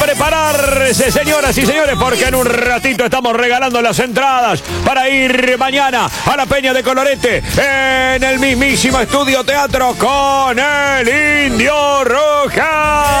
prepararse, señoras y señores, porque en un ratito estamos regalando las entradas para ir mañana a la Peña de Colorete en el mismísimo Estudio Teatro con el Indio Rojas.